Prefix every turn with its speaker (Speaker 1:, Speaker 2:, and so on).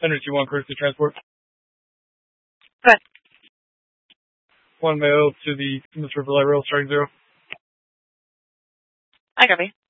Speaker 1: Energy 1 courtesy transport.
Speaker 2: Good.
Speaker 1: 1 male to the Mr. River Light Rail, starting 0.
Speaker 2: I copy.